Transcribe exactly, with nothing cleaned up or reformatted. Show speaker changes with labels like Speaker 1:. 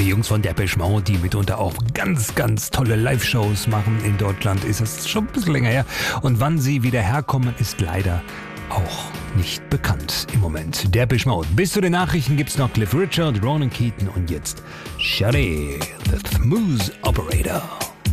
Speaker 1: die Jungs von Depeche Mode, die mitunter auch ganz, ganz tolle Live-Shows machen in Deutschland, ist es schon ein bisschen länger her. Und wann sie wieder herkommen, ist leider auch nicht bekannt im Moment. Depeche Mode. Bis zu den Nachrichten gibt's noch Cliff Richard, Ronan Keaton und jetzt Shadi, the Smooth Operator.